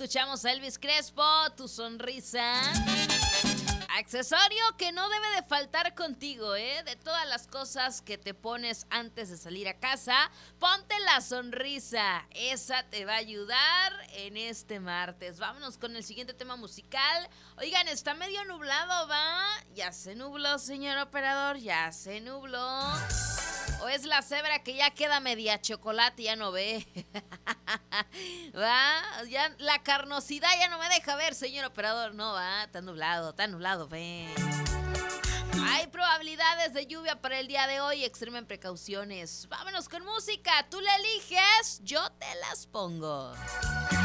escuchamos a Elvis Crespo, Tu Sonrisa. Accesorio que no debe de faltar contigo, ¿eh? De todas las cosas que te pones antes de salir a casa, ponte la sonrisa. Esa te va a ayudar en este martes. Vámonos con el siguiente tema musical. Oigan, está medio nublado, ¿va? Ya se nubló, señor operador, ya se nubló. ¿O es la cebra que ya queda media chocolate y ya no ve? ¿Va? Ya, la carnosidad ya no me deja ver, señor operador. No, va, está nublado, ve. Hay probabilidades de lluvia para el día de hoy, extremen precauciones. Vámonos con música, tú la eliges, yo te las pongo.